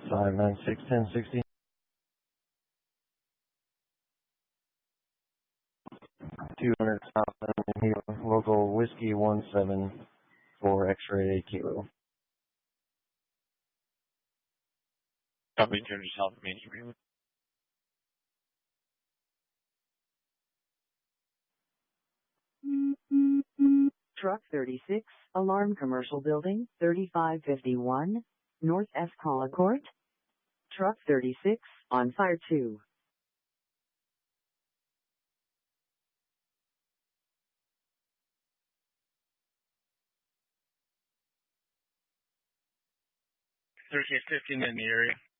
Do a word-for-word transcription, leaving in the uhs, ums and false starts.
five nine six ten sixty. two hundred South Avenue, local whiskey one seven four X-ray kilo. Copy, turn to South Main Street. Truck thirty-six, Alarm Commercial Building, thirty-five fifty-one, North Escala Court. Truck thirty-six, on fire two. thirty-eight fifteen in the area.